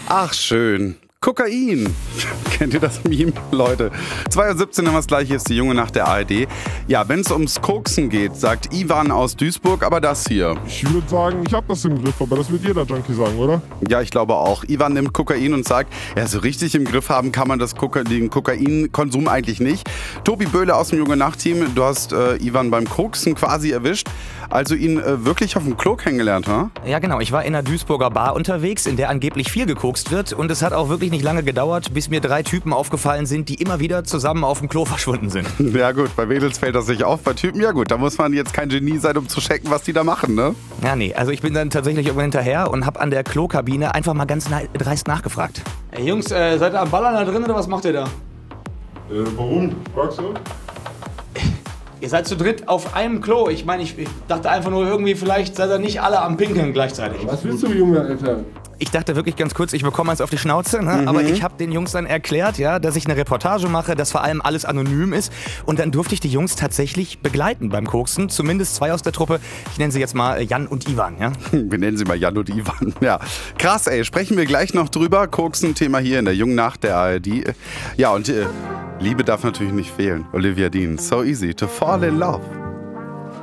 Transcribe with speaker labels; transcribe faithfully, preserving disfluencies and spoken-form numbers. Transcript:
Speaker 1: Ach, schön. Kokain. Kennt ihr das Meme, Leute? zwei Uhr siebzehn haben wir es gleich, hier ist die Junge Nacht der A R D. Ja, wenn es ums Koksen geht, sagt Ivan aus Duisburg, aber das hier.
Speaker 2: Ich würde sagen, ich habe das im Griff, aber das wird jeder Junkie sagen, oder?
Speaker 1: Ja, ich glaube auch. Ivan nimmt Kokain und sagt, ja, so richtig im Griff haben kann man das Koka den Kokainkonsum eigentlich nicht. Tobi Böhle aus dem Junge Nacht-Team, du hast äh, Ivan beim Koksen quasi erwischt, also ihn äh, wirklich auf dem Klo kennengelernt, ha?
Speaker 3: Ja, genau. Ich war in einer Duisburger Bar unterwegs, in der angeblich viel gekokst wird, und es hat auch wirklich nicht lange gedauert, bis mir drei Typen aufgefallen sind, die immer wieder zusammen auf dem Klo verschwunden sind.
Speaker 1: Ja gut, bei Mädels fällt das nicht auf, bei Typen, ja gut, da muss man jetzt kein Genie sein, um zu checken, was die da machen, ne?
Speaker 3: Ja, nee, also ich bin dann tatsächlich irgendwann hinterher und hab an der Klokabine einfach mal ganz dreist nachgefragt.
Speaker 4: Ey Jungs, äh, seid ihr am Ballern da drin oder was macht ihr da?
Speaker 2: Äh, warum? Fragst du?
Speaker 4: Ihr seid zu dritt auf einem Klo. Ich meine, ich, ich dachte einfach nur irgendwie, vielleicht seid ihr nicht alle am Pinkeln gleichzeitig.
Speaker 2: Was willst du, Junge, Alter?
Speaker 3: Ich dachte wirklich ganz kurz, ich bekomme eins auf die Schnauze, ne?
Speaker 1: Mhm.
Speaker 3: Aber ich habe den Jungs dann erklärt, ja, dass ich eine Reportage mache, dass vor allem alles anonym ist, und dann durfte ich die Jungs tatsächlich begleiten beim Koksen, zumindest zwei aus der Truppe. Ich nenne sie jetzt mal Jan und Ivan, ja.
Speaker 1: Wir nennen sie mal Jan und Ivan, ja. Krass, ey, sprechen wir gleich noch drüber. Koksen, Thema hier in der Jungen Nacht der A R D. Ja, und äh, Liebe darf natürlich nicht fehlen. Olivia Dean, So Easy to Fall in Love.